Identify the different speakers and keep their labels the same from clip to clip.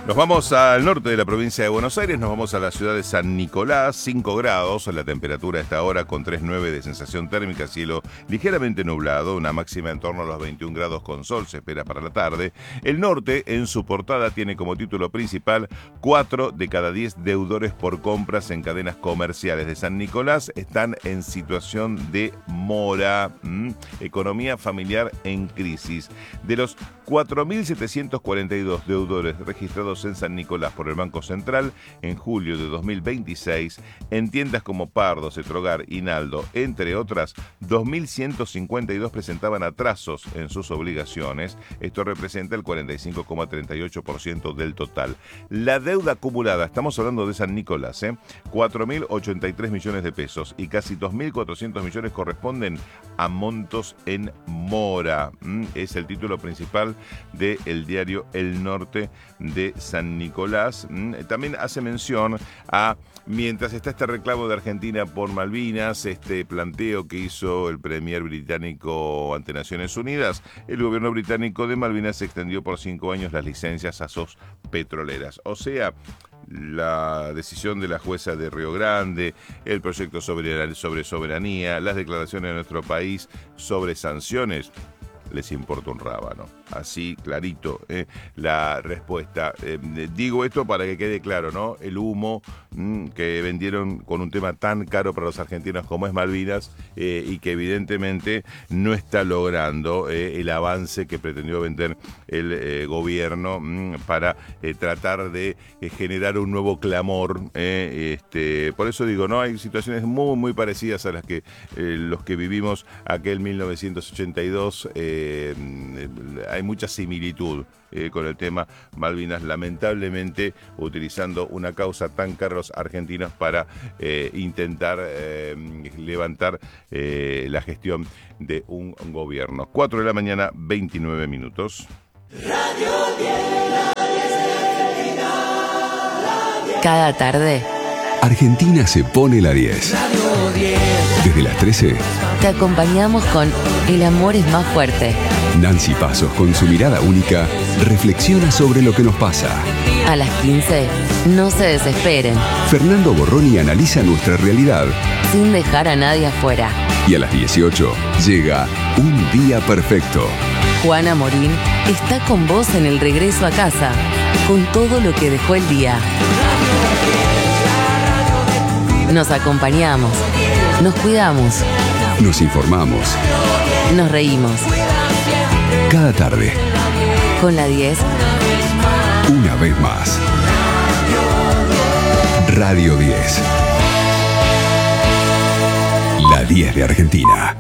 Speaker 1: Nos vamos al norte de la provincia de Buenos Aires, nos vamos a la ciudad de San Nicolás, 5 grados, la temperatura a esta hora con 3,9 de sensación térmica, cielo ligeramente nublado, una máxima en torno a los 21 grados con sol, se espera para la tarde. El norte, en su portada, tiene como título principal 4 de cada 10 deudores por compras en cadenas comerciales de San Nicolás están en situación de mora, economía familiar en crisis. De los 4.742 deudores registrados en San Nicolás por el Banco Central en julio de 2026, en tiendas como Pardo, Cetrogar, Hinaldo, entre otras, 2.152 presentaban atrasos en sus obligaciones. Esto representa el 45,38% del total. La deuda acumulada, estamos hablando de San Nicolás, 4.083 millones de pesos y casi 2.400 millones corresponden a montos en mora. Es el título principal del diario El Norte de San Nicolás. También hace mención a, mientras está este reclamo de Argentina por Malvinas, este planteo que hizo el premier británico ante Naciones Unidas, el gobierno británico de Malvinas extendió por 5 años las licencias a sus petroleras. O sea, la decisión de la jueza de Río Grande, el proyecto sobre soberanía, las declaraciones de nuestro país sobre sanciones, les importa un rábano. Así, clarito, la respuesta. Digo esto para que quede claro, ¿no? El humo que vendieron con un tema tan caro para los argentinos como es Malvinas y que evidentemente no está logrando el avance que pretendió vender el gobierno para tratar de generar un nuevo clamor. Por eso digo, ¿no? Hay situaciones muy, muy parecidas a las que los que vivimos aquel 1982. Hay mucha similitud con el tema Malvinas, lamentablemente utilizando una causa tan cara a los argentinos para intentar levantar la gestión de un gobierno. 4 de la mañana, 29 minutos.
Speaker 2: Radio 10,
Speaker 3: cada tarde
Speaker 4: Argentina se pone la 10.
Speaker 2: Radio 10.
Speaker 4: Desde las 13,
Speaker 3: te acompañamos con El amor es más fuerte.
Speaker 4: Nancy Pasos, con su mirada única, reflexiona sobre lo que nos pasa.
Speaker 3: A las 15, no se desesperen,
Speaker 4: Fernando Borroni analiza nuestra realidad.
Speaker 3: sin dejar a nadie afuera.
Speaker 4: Y a las 18, llega Un Día Perfecto.
Speaker 3: Juana Morín está con vos en el regreso a casa, con todo lo que dejó el día. Nos acompañamos, nos cuidamos,
Speaker 4: Nos informamos.
Speaker 3: nos reímos.
Speaker 4: Cada tarde,
Speaker 3: Con la 10,
Speaker 4: una vez más. Radio 10. La 10 de Argentina.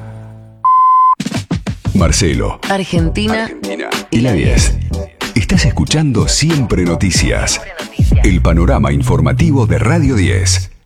Speaker 4: Marcelo.
Speaker 3: Argentina
Speaker 4: Y la 10. Estás escuchando Siempre Noticias. El panorama informativo de Radio 10.